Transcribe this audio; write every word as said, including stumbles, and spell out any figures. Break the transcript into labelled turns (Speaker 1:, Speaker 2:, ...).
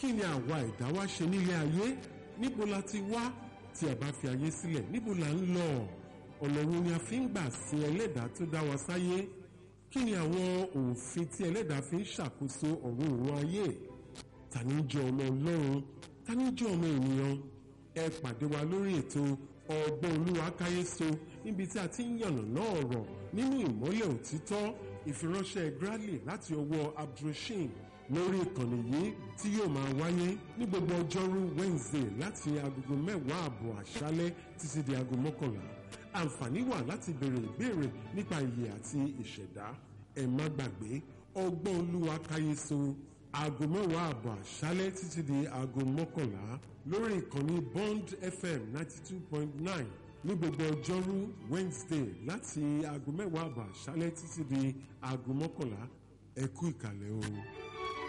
Speaker 1: kí ni àwa ẹ̀dá wá ṣe nílé ayé? Níbo la ti wá tí a bá fi ayé sílẹ̀? Níbo la ń lọ? Ọ̀nà wo ni a fi ń gbà sin ẹlẹ́dàá tó dá wa sáyé? Kí ni àwọn òfin tí ẹlẹ́dàá fi ń ṣàkóso ọ̀run òun ayé? Ta ni jẹ́ ọmọ Ọlọ́run? Ta ni jẹ́ ọmọ ènìyàn? Ẹ pàdé wa lórí ètò Ọgbọ́n Olúwa káyéso níbi tí a ti ń yànnàná ọ̀rọ̀ nínú ìmọ́lẹ̀ òtítọ́. Ìfiránṣẹ́ Bradley láti ọwọ́ Abdulrasheed lórí ìkànnì yìí tí yóò máa wáyé ní gbogbo ọjọ́rú Wednesday láti agogo mẹ́wàá àbọ̀ àṣálẹ́ títí di aago mọ́kànlá. Àǹfààní wà láti béèrè ìbéèrè nípa ìyè àti ìṣẹ̀dá. Ẹ má gbàgbé Ọgbọ́n Olúwa káyéso aago mẹ́wàá àbọ̀ àṣálẹ́ títí di aago mọ́kànlá lórí ìkànnì Bond F M ninety two point nine ní gbogbo ọjọ́rú Wednesday láti aago mẹ́wàá àbọ̀ àṣálẹ́ títí di aago mọ́kànlá. Ẹ kú ìkàlẹ̀ o.